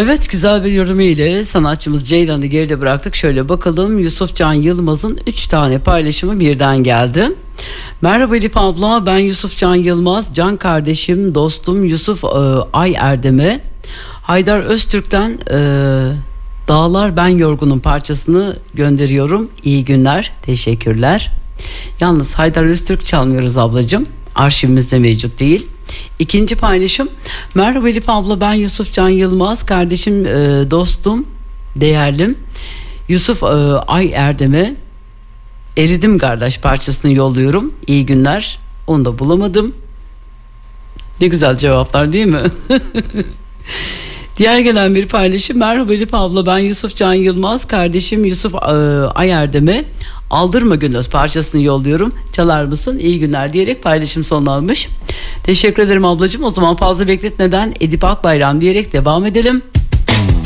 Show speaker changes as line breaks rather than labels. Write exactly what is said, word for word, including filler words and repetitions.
Evet, güzel bir yorum ile sanatçımız Ceylan'ı geride bıraktık. Şöyle bakalım, Yusuf Can Yılmaz'ın üç tane paylaşımı birden geldi. Merhaba Elif abla, ben Yusuf Can Yılmaz, can kardeşim, dostum Yusuf e, Ay Erdem'e Haydar Öztürk'ten e, Dağlar Ben Yorgunum parçasını gönderiyorum. İyi günler, teşekkürler. Yalnız Haydar Öztürk çalmıyoruz ablacığım, arşivimizde mevcut değil. İkinci paylaşım. Merhaba Elif abla, ben Yusuf Can Yılmaz, kardeşim, e, dostum, değerlim Yusuf e, Ay Erdem'e Eridim Kardeş parçasını yolluyorum. İyi günler. Onu da bulamadım. Ne güzel cevaplar değil mi? Diğer gelen bir paylaşım. Merhaba Elif abla, ben Yusuf Can Yılmaz, kardeşim Yusuf e, Ay Erdem'e Aldırma Gönül parçasını yolluyorum. Çalar mısın? İyi günler diyerek paylaşım sonlanmış. Teşekkür ederim ablacığım. O zaman fazla bekletmeden Edip Akbayram diyerek devam edelim.